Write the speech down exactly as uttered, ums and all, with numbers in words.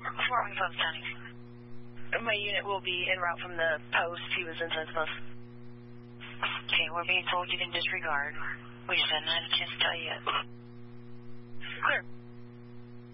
Fort Wayne Post County. My unit will be en route from the post. He was in Sentinels. Okay, we're being told you can disregard. We just hadn't had a chance to tell you yet. Clear.